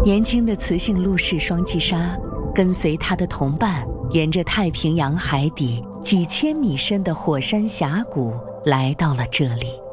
年轻的雌性陆氏双髻鲨跟随它的同伴，沿着太平洋海底几千米深的火山峡谷来到了这里。